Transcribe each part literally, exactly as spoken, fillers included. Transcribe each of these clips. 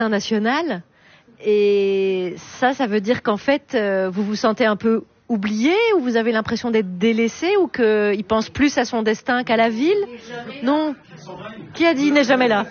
national. Et ça, ça veut dire qu'en fait, euh, vous vous sentez un peu oublié, ou vous avez l'impression d'être délaissé, ou qu'il pense plus à son destin qu'à la ville? Non. Qui a dit il n'est jamais là?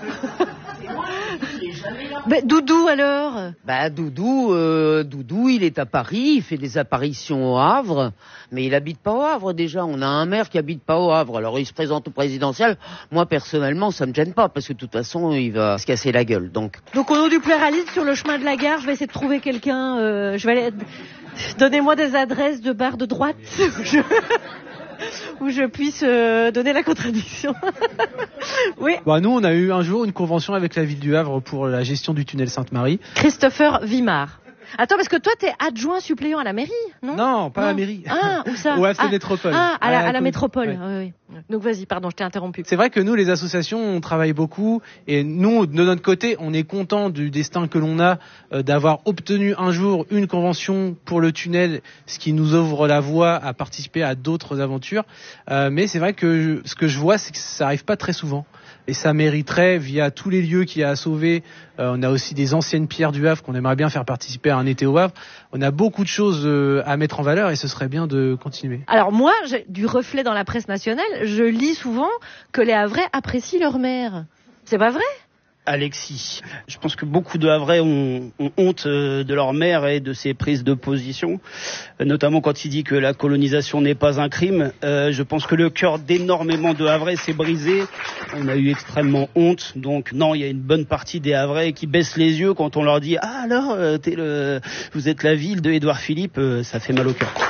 Ben, Doudou alors? Bah Doudou, euh, Doudou, il est à Paris, il fait des apparitions au Havre, mais il habite pas au Havre déjà. On a un maire qui habite pas au Havre, alors il se présente au présidentiel. Moi personnellement, ça me gêne pas parce que de toute façon, il va se casser la gueule. Donc, donc au nom du pluralisme, sur le chemin de la gare, je vais essayer de trouver quelqu'un. Euh, je vais aller. Donnez-moi des adresses de bars de droite où je, où je puisse euh, donner la contradiction. Oui. Bah, nous, on a eu un jour une convention avec la ville du Havre pour la gestion du tunnel Sainte-Marie. Christopher Vimard. Attends, parce que toi, t'es adjoint suppléant à la mairie, non? Non, pas non. à la mairie. Ah, où ça? Au Havre ah, Métropole. Ah, à la, à la à métropole. Ouais. Oui, oui. Donc vas-y, pardon, je t'ai interrompu. C'est vrai que nous, les associations, on travaille beaucoup, et nous, de notre côté, on est content du destin que l'on a euh, d'avoir obtenu un jour une convention pour le tunnel, ce qui nous ouvre la voie à participer à d'autres aventures. Euh, mais c'est vrai que je, ce que je vois, c'est que ça arrive pas très souvent. Et ça mériterait, via tous les lieux qu'il y a à sauver, euh, on a aussi des anciennes pierres du Havre qu'on aimerait bien faire participer à un été au Havre. On a beaucoup de choses euh, à mettre en valeur et ce serait bien de continuer. Alors moi, j'ai du reflet dans la presse nationale, je lis souvent que les Havrais apprécient leur maire. C'est pas vrai ? Alexis. Je pense que beaucoup de Havrais ont, ont honte de leur maire et de ses prises de position, notamment quand il dit que la colonisation n'est pas un crime. Euh, je pense que le cœur d'énormément de Havrais s'est brisé. On a eu extrêmement honte. Donc non, il y a une bonne partie des Havrais qui baissent les yeux quand on leur dit « Ah alors, t'es le... vous êtes la ville de Édouard Philippe », ça fait mal au cœur.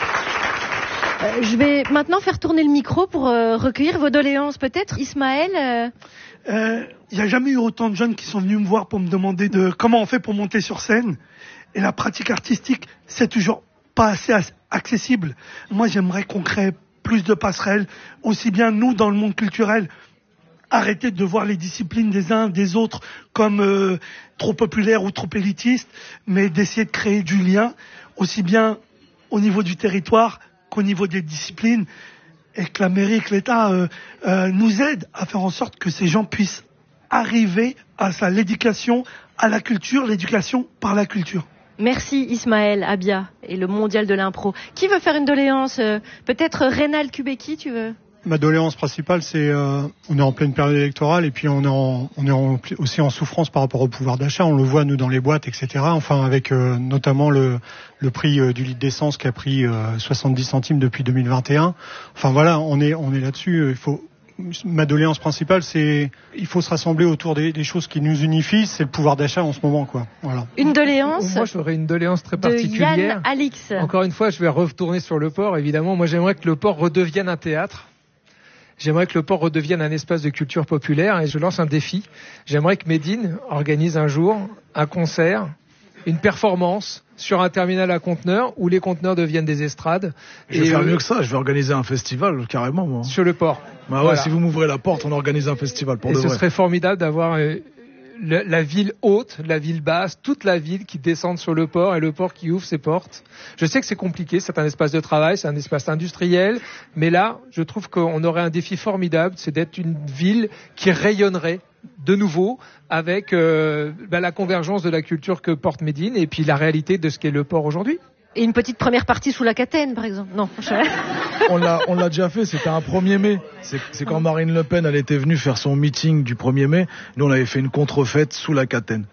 Euh, je vais maintenant faire tourner le micro pour euh, recueillir vos doléances. Peut-être, Ismaël euh... Il euh, n'y a jamais eu autant de jeunes qui sont venus me voir pour me demander de comment on fait pour monter sur scène. Et la pratique artistique, c'est toujours pas assez accessible. Moi, j'aimerais qu'on crée plus de passerelles, aussi bien nous dans le monde culturel. Arrêter de voir les disciplines des uns des autres comme euh, trop populaires ou trop élitistes, mais d'essayer de créer du lien, aussi bien au niveau du territoire qu'au niveau des disciplines. Et que la mairie, que l'État euh, euh, nous aide à faire en sorte que ces gens puissent arriver à ça, l'éducation, à la culture, l'éducation par la culture. Merci Ismaël Abia et le mondial de l'impro. Qui veut faire une doléance? Peut-être Rénal Kubeki, tu veux? Ma doléance principale, c'est euh, on est en pleine période électorale et puis on est, en, on est en, aussi en souffrance par rapport au pouvoir d'achat. On le voit nous dans les boîtes, et cetera. Enfin, avec euh, notamment le, le prix euh, du litre d'essence qui a pris euh, soixante-dix centimes depuis deux mille vingt et un. Enfin voilà, on est on est là-dessus. Il faut. Ma doléance principale, c'est il faut se rassembler autour des, des choses qui nous unifient. C'est le pouvoir d'achat en ce moment, quoi. Voilà. Une doléance. Moi, j'aurais une doléance très de particulière. Yann Alix. Encore une fois, je vais retourner sur le port. Évidemment, moi, j'aimerais que le port redevienne un théâtre. J'aimerais que le port redevienne un espace de culture populaire et je lance un défi. J'aimerais que Médine organise un jour un concert, une performance sur un terminal à conteneurs où les conteneurs deviennent des estrades. Je vais faire euh, mieux que ça, je vais organiser un festival carrément, moi. Sur le port. Bah ouais, voilà. Si vous m'ouvrez la porte, on organise un festival pour et de ce vrai. serait formidable d'avoir euh, le, la ville haute, la ville basse, toute la ville qui descende sur le port et le port qui ouvre ses portes. Je sais que c'est compliqué, c'est un espace de travail, c'est un espace industriel, mais là, je trouve qu'on aurait un défi formidable, c'est d'être une ville qui rayonnerait de nouveau avec euh, bah, la convergence de la culture que porte Médine et puis la réalité de ce qu'est le port aujourd'hui. Et une petite première partie sous la Catène, par exemple. Non. Je... on l'a, on l'a déjà fait. C'était un premier mai. C'est, c'est quand Marine Le Pen, elle était venue faire son meeting du premier mai. Nous, on avait fait une contrefête sous la Catène.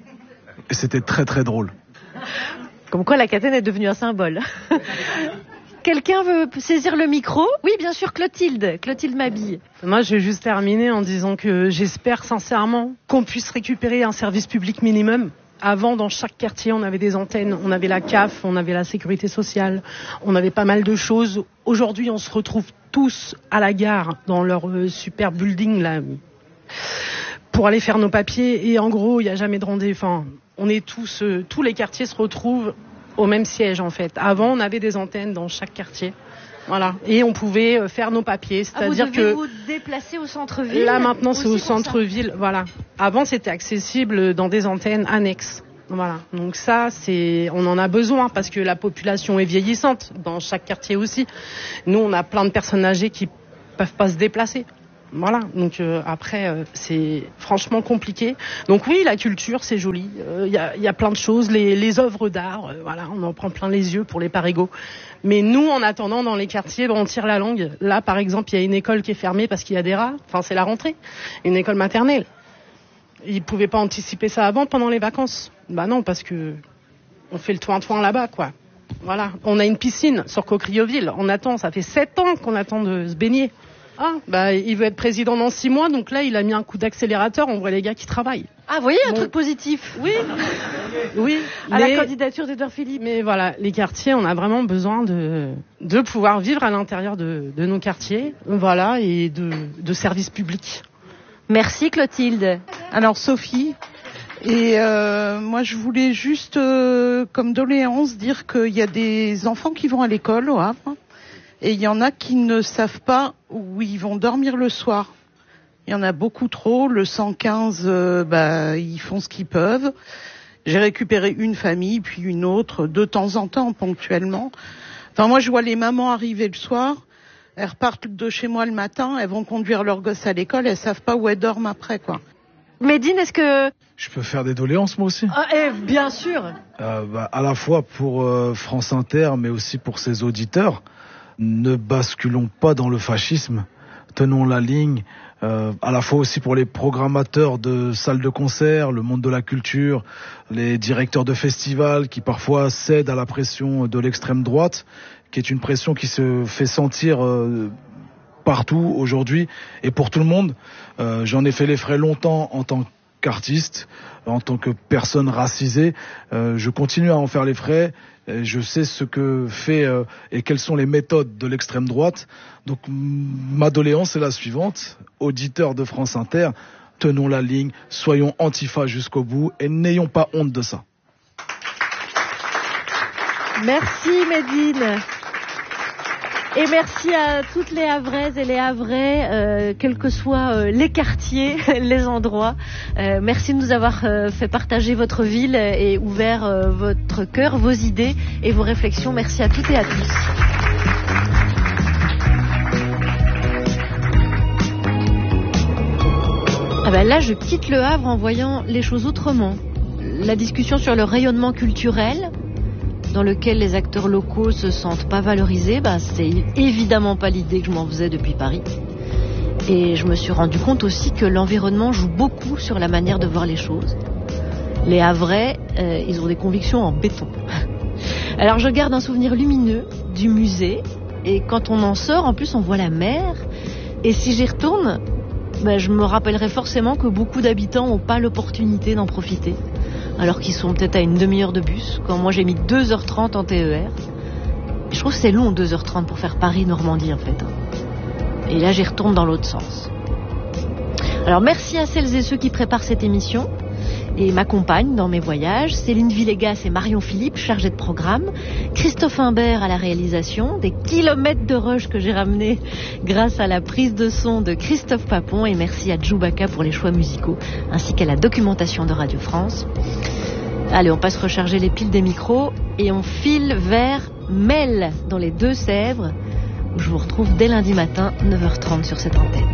Et c'était très, très drôle. Comme quoi, la Catène est devenue un symbole. Quelqu'un veut saisir le micro? Oui, bien sûr, Clotilde. Clotilde Mabille. Moi, je vais juste terminer en disant que j'espère sincèrement qu'on puisse récupérer un service public minimum. Avant, dans chaque quartier, on avait des antennes, on avait la C A F, on avait la sécurité sociale, on avait pas mal de choses. Aujourd'hui, on se retrouve tous à la gare, dans leur euh, super building, là, pour aller faire nos papiers. Et en gros, il n'y a jamais de rendez-vous. Enfin, on est tous, euh, tous les quartiers se retrouvent au même siège, en fait. Avant, on avait des antennes dans chaque quartier. Voilà. Et on pouvait faire nos papiers. C'est-à-dire ah, vous devez que vous déplacer au centre-ville. Là, maintenant, c'est au centre-ville. Voilà. Avant, c'était accessible dans des antennes annexes. Voilà. Donc ça, c'est, on en a besoin parce que la population est vieillissante dans chaque quartier aussi. Nous, on a plein de personnes âgées qui peuvent pas se déplacer. Voilà, donc euh, après euh, c'est franchement compliqué. Donc oui, la culture c'est joli, il euh, y, a, y a plein de choses, les, les œuvres d'art, euh, voilà, on en prend plein les yeux pour les parigots. Mais nous, en attendant, dans les quartiers, ben, on tire la langue. Là, par exemple, il y a une école qui est fermée parce qu'il y a des rats, enfin c'est la rentrée, une école maternelle. Ils pouvaient pas anticiper ça avant, pendant les vacances. Bah non, parce que on fait le toin-toin là-bas, quoi. Voilà, on a une piscine sur Cocrioville, on attend, ça fait sept ans qu'on attend de se baigner. Ah, bah, il veut être président dans six mois, donc là, il a mis un coup d'accélérateur, on voit les gars qui travaillent. Ah, vous voyez, un bon. truc positif. Oui, oui. À mais, la candidature d'Edouard Philippe. Mais voilà, les quartiers, on a vraiment besoin de, de pouvoir vivre à l'intérieur de, de nos quartiers, voilà, et de, de services publics. Merci Clotilde. Alors Sophie, et euh, moi je voulais juste, euh, comme doléance, dire qu'il y a des enfants qui vont à l'école au Havre, et il y en a qui ne savent pas où ils vont dormir le soir. Il y en a beaucoup trop, le cent quinze, euh, bah, ils font ce qu'ils peuvent. J'ai récupéré une famille, puis une autre, de temps en temps, ponctuellement. Enfin moi je vois les mamans arriver le soir, elles repartent de chez moi le matin, elles vont conduire leurs gosses à l'école, elles savent pas où elles dorment après, quoi. Médine, est-ce que... Je peux faire des doléances, moi aussi. Ah, eh, bien sûr. Euh, bah, à la fois pour euh, France Inter, mais aussi pour ses auditeurs. Ne basculons pas dans le fascisme. Tenons la ligne. Euh, à la fois aussi pour les programmateurs de salles de concert, le monde de la culture, les directeurs de festivals qui parfois cèdent à la pression de l'extrême droite, qui est une pression qui se fait sentir euh, partout aujourd'hui et pour tout le monde. Euh, j'en ai fait les frais longtemps en tant qu'artiste, en tant que personne racisée. Euh, je continue à en faire les frais. Et je sais ce que fait euh, et quelles sont les méthodes de l'extrême droite. Donc m- ma doléance est la suivante. Auditeurs de France Inter, tenons la ligne, soyons antifa jusqu'au bout et n'ayons pas honte de ça. Merci Médine. Et merci à toutes les Havraises et les Havrais, euh, quels que soient euh, les quartiers, les endroits. Euh, merci de nous avoir euh, fait partager votre ville et ouvert euh, votre cœur, vos idées et vos réflexions. Merci à toutes et à tous. Ah ben là, je quitte le Havre en voyant les choses autrement. La discussion sur le rayonnement culturel, dans lequel les acteurs locaux se sentent pas valorisés, bah, c'est évidemment pas l'idée que je m'en faisais depuis Paris. Et je me suis rendu compte aussi que l'environnement joue beaucoup sur la manière de voir les choses. Les Havrais, euh, ils ont des convictions en béton. Alors je garde un souvenir lumineux du musée, et quand on en sort, en plus on voit la mer, et si j'y retourne, bah, je me rappellerai forcément que beaucoup d'habitants n'ont pas l'opportunité d'en profiter. Alors qu'ils sont peut-être à une demi-heure de bus, quand moi j'ai mis deux heures trente en T E R. Je trouve que c'est long, deux heures trente, pour faire Paris-Normandie, en fait. Et là, j'y retourne dans l'autre sens. Alors, merci à celles et ceux qui préparent cette émission et m'accompagnent dans mes voyages. Céline Villegas et Marion Philippe, chargées de programme. Christophe Imbert à la réalisation. Des kilomètres de rush que j'ai ramenés grâce à la prise de son de Christophe Papon. Et merci à Djoubaka pour les choix musicaux, ainsi qu'à la documentation de Radio France. Allez, on passe recharger les piles des micros et on file vers Mel, dans les Deux-Sèvres, où je vous retrouve dès lundi matin, neuf heures trente sur cette antenne.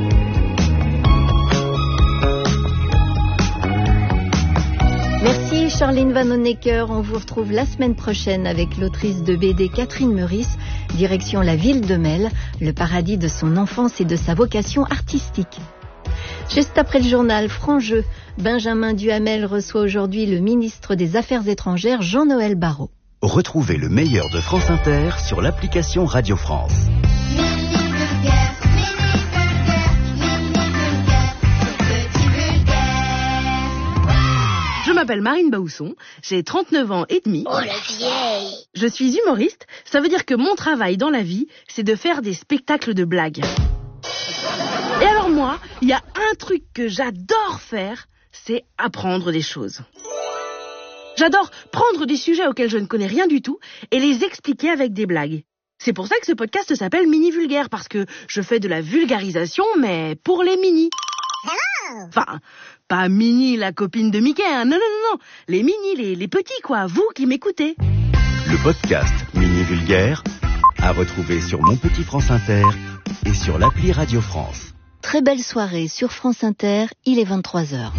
Merci Charline Vanhoenacker. On vous retrouve la semaine prochaine avec l'autrice de B D Catherine Meurice, direction la ville de Mel, le paradis de son enfance et de sa vocation artistique. Juste après le journal Franc-Jeu, Benjamin Duhamel reçoit aujourd'hui le ministre des Affaires étrangères Jean-Noël Barrot. Retrouvez le meilleur de France Inter sur l'application Radio France. Je m'appelle Marine Baousson, j'ai trente-neuf ans et demi. Oh la vieille! Je suis humoriste, ça veut dire que mon travail dans la vie, c'est de faire des spectacles de blagues. Et alors moi, il y a un truc que j'adore faire, c'est apprendre des choses. J'adore prendre des sujets auxquels je ne connais rien du tout et les expliquer avec des blagues. C'est pour ça que ce podcast s'appelle Mini Vulgaire, parce que je fais de la vulgarisation, mais pour les mini. Enfin, pas Mini, la copine de Mickey, hein. non, non, non, non, les mini, les, les petits, quoi, vous qui m'écoutez. Le podcast Mini Vulgaire à retrouver sur Mon Petit France Inter et sur l'appli Radio France. Très belle soirée sur France Inter, il est vingt-trois heures.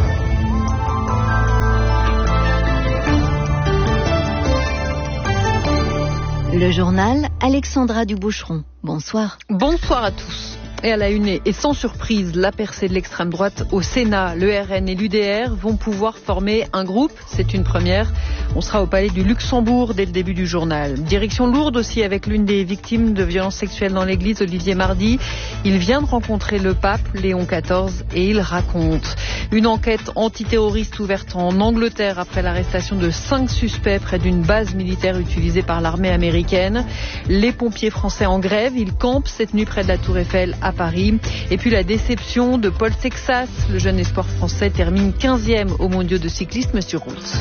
Le journal, Alexandra Duboucheron. Bonsoir. Bonsoir à tous. Et à la une, et sans surprise, la percée de l'extrême droite au Sénat. Le R N et l'U D R vont pouvoir former un groupe. C'est une première. On sera au Palais du Luxembourg dès le début du journal. Direction lourde aussi avec l'une des victimes de violences sexuelles dans l'église, Olivier Mardy. Il vient de rencontrer le pape, Léon quatorze, et il raconte. Une enquête antiterroriste ouverte en Angleterre après l'arrestation de cinq suspects près d'une base militaire utilisée par l'armée américaine. Les pompiers français en grève. Ils campent cette nuit près de la Tour Eiffel à Paris. Et puis la déception de Paul Sexas. Le jeune espoir français termine quinzième aux mondiaux de cyclisme sur route.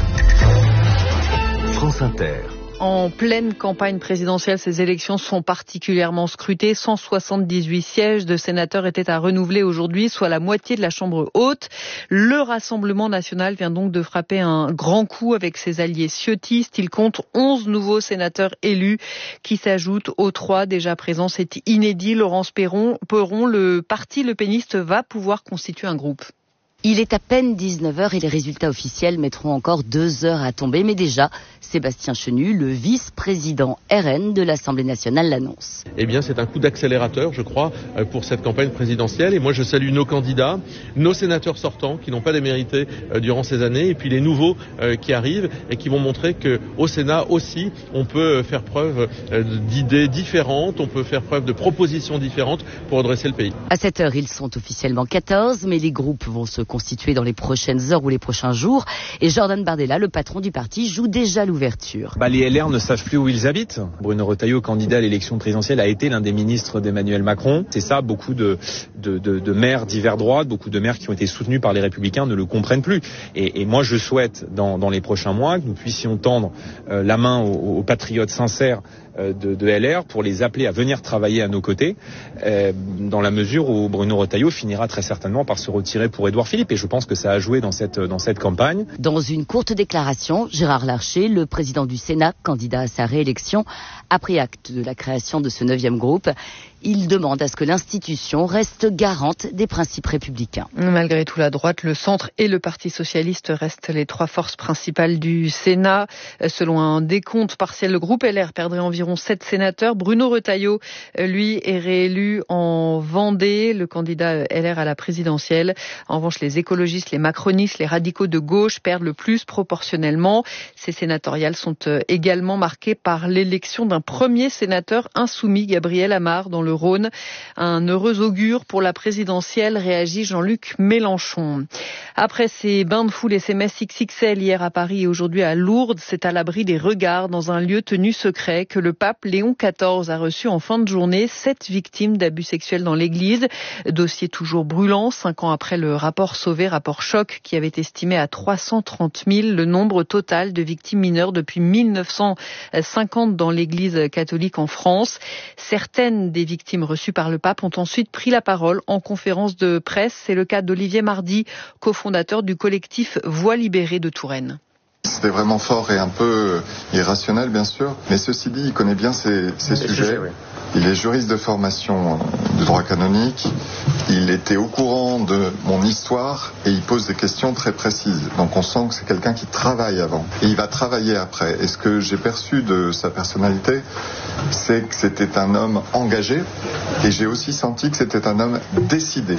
France Inter. En pleine campagne présidentielle, ces élections sont particulièrement scrutées. cent soixante-dix-huit sièges de sénateurs étaient à renouveler aujourd'hui, soit la moitié de la Chambre haute. Le Rassemblement national vient donc de frapper un grand coup avec ses alliés ciotistes. Il compte onze nouveaux sénateurs élus qui s'ajoutent aux trois déjà présents. C'est inédit. Laurence Perron, Perron, le parti Le Peniste va pouvoir constituer un groupe. Il est à peine dix-neuf heures et les résultats officiels mettront encore deux heures à tomber. Mais déjà, Sébastien Chenu, le vice-président R N de l'Assemblée nationale, l'annonce. Eh bien, c'est un coup d'accélérateur, je crois, pour cette campagne présidentielle. Et moi, je salue nos candidats, nos sénateurs sortants qui n'ont pas démérité durant ces années, et puis les nouveaux qui arrivent et qui vont montrer qu'au Sénat aussi, on peut faire preuve d'idées différentes, on peut faire preuve de propositions différentes pour redresser le pays. À cette heure, ils sont officiellement quatorze, mais les groupes vont se constituer dans les prochaines heures ou les prochains jours. Et Jordan Bardella, le patron du parti, joue déjà l'ouverture. Bah, les L R ne savent plus où ils habitent. Bruno Retailleau, candidat à l'élection présidentielle, a été l'un des ministres d'Emmanuel Macron. C'est ça, beaucoup de, de, de, de maires d'hiver droite, beaucoup de maires qui ont été soutenus par les Républicains ne le comprennent plus. Et, et moi, je souhaite, dans, dans les prochains mois, que nous puissions tendre euh, la main aux, aux patriotes sincères De, de L R pour les appeler à venir travailler à nos côtés, euh, dans la mesure où Bruno Retailleau finira très certainement par se retirer pour Édouard Philippe. Et je pense que ça a joué dans cette, dans cette campagne. Dans une courte déclaration, Gérard Larcher, le président du Sénat, candidat à sa réélection, a pris acte de la création de ce neuvième groupe. Il demande à ce que l'institution reste garante des principes républicains. Malgré tout, la droite, le centre et le Parti socialiste restent les trois forces principales du Sénat. Selon un décompte partiel, le groupe L R perdrait environ sept sénateurs. Bruno Retailleau, lui, est réélu en Vendée, le candidat L R à la présidentielle. En revanche, les écologistes, les macronistes, les radicaux de gauche perdent le plus proportionnellement. Ces sénatoriales sont également marquées par l'élection d'un premier sénateur insoumis, Gabriel Amar, dans le Rhône. Un heureux augure pour la présidentielle, réagit Jean-Luc Mélenchon. Après ces bains de foule et ces messes X X L hier à Paris et aujourd'hui à Lourdes, c'est à l'abri des regards dans un lieu tenu secret que le pape Léon quatorze a reçu en fin de journée sept victimes d'abus sexuels dans l'église. Dossier toujours brûlant, cinq ans après le rapport Sauvé, rapport choc qui avait estimé à trois cent trente mille le nombre total de victimes mineures depuis mille neuf cent cinquante dans l'église catholique en France. Certaines des victimes reçues par le pape ont ensuite pris la parole en conférence de presse. C'est le cas d'Olivier Mardy, cofondateur du collectif Voix libérée de Touraine. C'était vraiment fort et un peu irrationnel, bien sûr. Mais ceci dit, il connaît bien ces, ces sujets. sujets oui. Il est juriste de formation de droit canonique. Il était au courant de mon histoire et il pose des questions très précises. Donc on sent que c'est quelqu'un qui travaille avant. Et il va travailler après. Et ce que j'ai perçu de sa personnalité, c'est que c'était un homme engagé. Et j'ai aussi senti que c'était un homme décidé.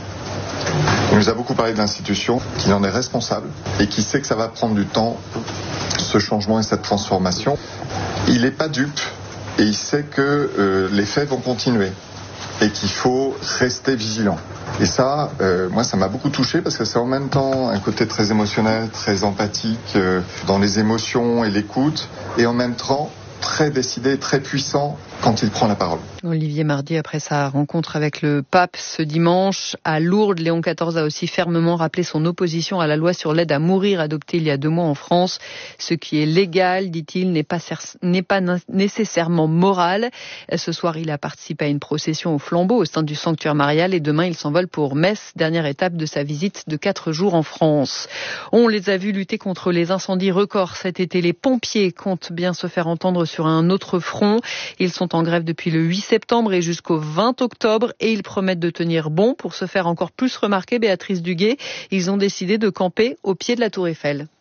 Il nous a beaucoup parlé de l'institution, qu'il en est responsable et qui sait que ça va prendre du temps, ce changement et cette transformation. Il n'est pas dupe et il sait que euh, les faits vont continuer et qu'il faut rester vigilant. Et ça, euh, moi, ça m'a beaucoup touché parce que c'est en même temps un côté très émotionnel, très empathique, euh, dans les émotions et l'écoute, et en même temps très décidé, très puissant quand il prend la parole. Olivier Mardy, après sa rencontre avec le pape ce dimanche à Lourdes, Léon quatorze a aussi fermement rappelé son opposition à la loi sur l'aide à mourir adoptée il y a deux mois en France. Ce qui est légal, dit-il, n'est pas, n'est pas nécessairement moral. Ce soir, il a participé à une procession au flambeau au sein du sanctuaire marial et demain, il s'envole pour Metz, dernière étape de sa visite de quatre jours en France. On les a vus lutter contre les incendies records cet été. Les pompiers comptent bien se faire entendre sur un autre front. Ils sont sont en grève depuis le huit septembre et jusqu'au vingt octobre et ils promettent de tenir bon pour se faire encore plus remarquer. Béatrice Duguay, ils ont décidé de camper au pied de la Tour Eiffel.